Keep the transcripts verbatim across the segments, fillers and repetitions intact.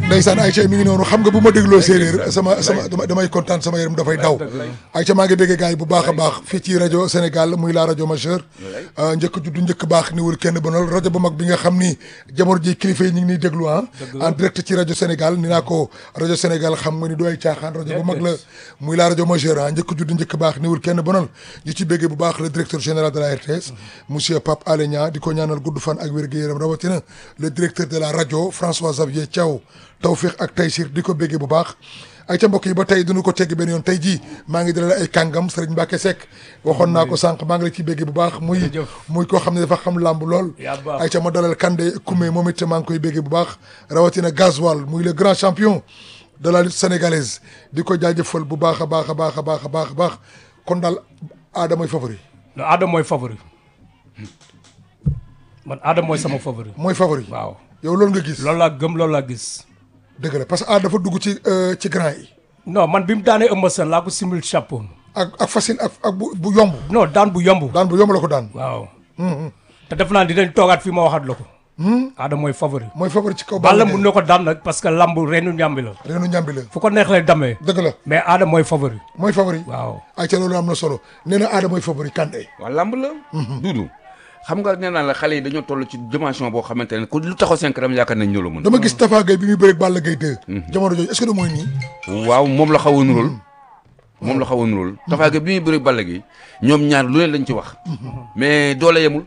ndeysaan Aïcha mi ngi noonu xam nga bu ma dégloo séeréer sama sama damay kontaan sama yaram dafay daw Aïcha maa ngi béggee gars yi bu baax a baax fii ci rajo Sénégal muy la rajo majeure njëkk juddu njëkk baax ni wul kenn bonal rajo bu mag bi nga xam ni jamono ji kilifa yi ñu ngi niy déglu ah en direct ci rajo Sénégal ni naa ko rajo Sénégal xam nga ni du ay caaxaan rajo bu mag la muy la rajo majeure ah njëkk juddu njëkk baax ni wul kenn bonal ñu ci béggee bu baax le directeur général de la R T S monsieur Pape Alé Niang di ko ñaanal gudd fan ak wér-gu-yaram rawatina le directeur de la rajo François Xavier Thiaw Tawfiq ak Taysir di ko béggee bu baax ay ca mbokk yi ba tey duñu ko tegg benn yoon tey jii maa ngi dalal ay kàngam Serigne Mbacké Seck waxoon naa ko sànq maa ngi la ciy béggee bu baax muy muy koo xam ne dafa xam làmb lool ay ca ma dalal Kandé Koumé moom it maa ngi koy béggee bu baax rawatina Gasoil muy le grand champion de la lutte sénégalaise di ko jaajëfal bu baax a baax a baax a baax a baax a baax kon daal aada mooy favori aada mooy favori man aada mooy sama favori mooy favori waaw yow loolu nga gis loolu laa gëm loolu laa gis dëgg la parce que aada dafa dugg ci ci grand yi non man bi mu daanee Eumeu Sène laa ko simil chapeau ak ak facile ak ak bu bu yomb non daan bu yomb daan bu yomb la ko daan waaw te def naa dinañ toogaat fii ma waxaat la ko aada mooy favori mooy favori ci kaw Balla mun na ko daan nag parce que lamb reenu ñàmbi la reenu ñàmbi la fu ko neex lay damee dëgg la mais aada mooy favori mooy favori waaw ay ca loolu am na solo nee na aada mooy favori Kandé waaw lamb la duudu xam nga nee naa la xale yi dañoo toll ci dimension boo xamante ne ku lu taxaw cinq ram yaakaar nañ ñoo la mën dama gis Tafa Gueye bi muy bëreeg Balla Gaye deux jamono jooju est-ce que da mooy nii waaw moom la xaw a nuróol moom la xaw a nuróol Tafa Gueye bi muy bëreeg Balla Gaye ñoom ñaar lu leen lañ ci wax mais doole yemul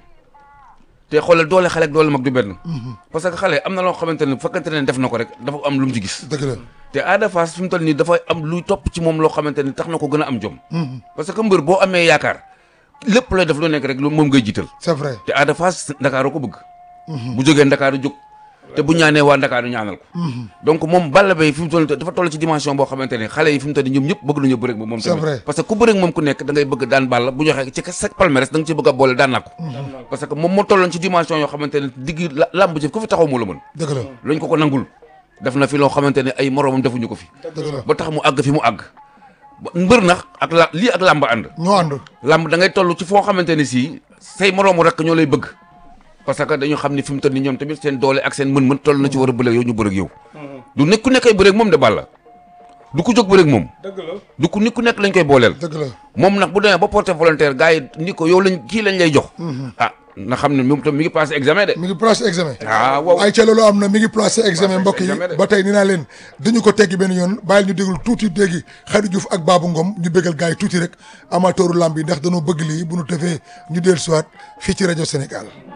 te xoolal doole xale ak doole mag du benn parce que xale am na loo xamante ne bu fekkante ne def na ko rek dafa am lu mu ci gis dëgg la te Ada Fass fi mu toll nii dafa am luy topp ci moom loo xamante ne tax na ko gën a am jom parce que mbër boo amee yaakaar lépp looy def lu nekk rek lu moom ngay jiital c'est vrai te Ada Fass Ndakaaru ko bëgg bu jógee Ndakaaru jóg te bu ñaanee waa Ndakaaru ñaanal ko donc moom Balla Gaye fi mu toll dafa toll ci dimension boo xamante ne xale yi fi mu toll ñoom ñëpp bëgg nañu bëre ak moom c'est vrai parce que ku bëre ak moom ku nekk da ngay bëgg daan Balla bu joxee ci sa palmarès da nga ci bëgg a boole daan naa ko parce que moom moo tolloon ci dimension yoo xamante ne diggi làmb ji ku fi taxaw moo la mën dëgg la lañ ko ko nangul def na fi loo xamante ne ay moroomam defuñu ko fi dëgg la ba tax mu àgg fi mu àgg mbër nax ak la lii ak làmb ànd ñoo ànd làmb da ngay toll ci foo xamante ne si say moroomu rek ñoo lay bëgg parce que dañu xam ni fi mu toll ni ñoom tamit seen doole ak seen mën-mën toll na ci war a bëre yow ñu bëre ak yow du nekk ku nekk ay bëre ak moom de Balla du ko jóg bëre ak moom dëgg la du ko nit ku nekk lañ koy booleel dëgg la moom nag bu demee ba porté volontaire gars yi ni ko yow lañ kii lañ lay jox ah na xam ne moom tam mi ngi passé examen de mi ngi placé examen ah waaw ay ca loolu am na mi ngi placé examen mbokk yi examen de. ba tey ni naa leen dañu ko teggi benn yoon bàyyil ñu déglu tuuti déggi Khady Diouf ak Babou Ngom ñu bégal gars yi tuuti rek amateuru lamb yi ndax dañoo bëgg lii bu ñu tefee ñu dellu siwaat fii ci rajo Sénégal